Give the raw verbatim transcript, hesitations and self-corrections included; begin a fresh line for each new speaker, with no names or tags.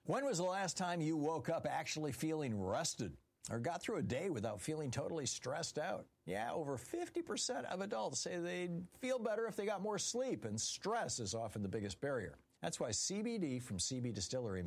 When was the last time you woke up actually feeling rested or got through a day without feeling totally stressed out? Yeah, over fifty percent of adults say they'd feel better if they got more sleep, and stress is often the biggest barrier. That's why C B D from C B Distillery